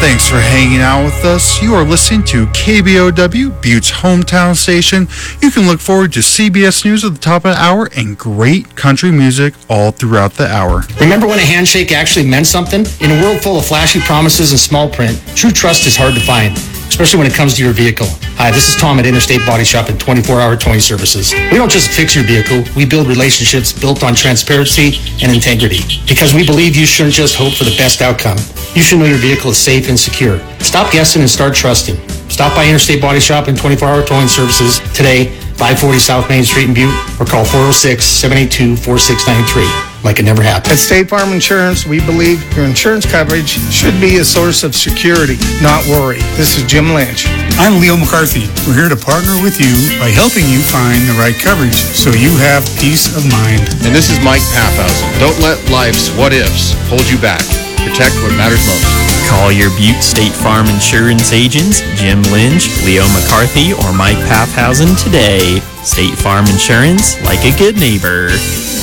Thanks for hanging out with us. You are listening to KBOW, Butte's hometown station. You can look forward to CBS News at the top of the hour and great country music all throughout the hour. Remember when a handshake actually meant something? In a world full of flashy promises and small print, true trust is hard to find, especially when it comes to your vehicle. Hi, this is Tom at Interstate Body Shop and 24-hour towing services. We don't just fix your vehicle, we build relationships built on transparency and integrity. Because we believe you shouldn't just hope for the best outcome. You should know your vehicle is safe and secure. Stop guessing and start trusting. Stop by Interstate Body Shop and 24-hour towing services today, 540 South Main Street in Butte, or call 406-782-4693. Like it never happened. At State Farm Insurance, we believe your insurance coverage should be a source of security, not worry. This is Jim Lynch. I'm Leo McCarthy. We're here to partner with you by helping you find the right coverage so you have peace of mind. And this is Mike Paffhausen. Don't let life's what-ifs hold you back. Protect what matters most. Call your Butte State Farm Insurance agents, Jim Lynch, Leo McCarthy, or Mike Paffhausen today. State Farm Insurance, like a good neighbor.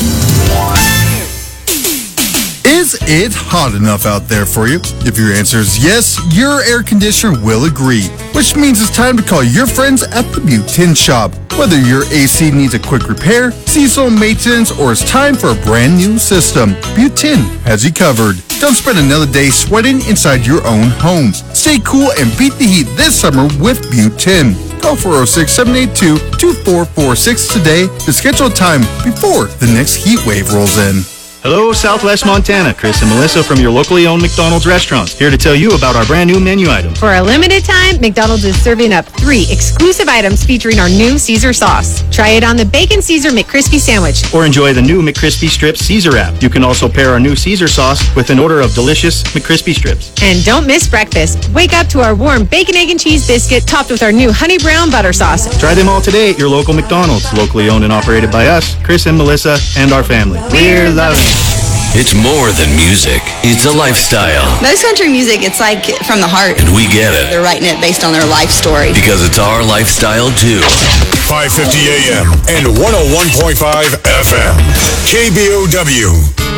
Is it hot enough out there for you? If your answer is yes, your air conditioner will agree, which means it's time to call your friends at the Butte Tin Shop. Whether your AC needs a quick repair, seasonal maintenance, or it's time for a brand new system, Butte Tin has you covered. Don't spend another day sweating inside your own home. Stay cool and beat the heat this summer with Butte Tin. Call 406-782-2446 today to schedule time before the next heat wave rolls in. Hello, Southwest Montana. Chris and Melissa from your locally owned McDonald's restaurants, here to tell you about our brand new menu items. For a limited time, McDonald's is serving up 3 exclusive items featuring our new Caesar sauce. Try it on the Bacon Caesar McCrispy sandwich. Or enjoy the new McCrispy Strips Caesar wrap. You can also pair our new Caesar sauce with an order of delicious McCrispy Strips. And don't miss breakfast. Wake up to our warm bacon, egg, and cheese biscuit topped with our new honey brown butter sauce. Try them all today at your local McDonald's, locally owned and operated by us, Chris and Melissa, and our family. We're loving it. It's more than music. It's a lifestyle. Most country music, it's like from the heart. And we get it. They're writing it based on their life story. Because it's our lifestyle, too. 550 AM and 101.5 FM. KBOW.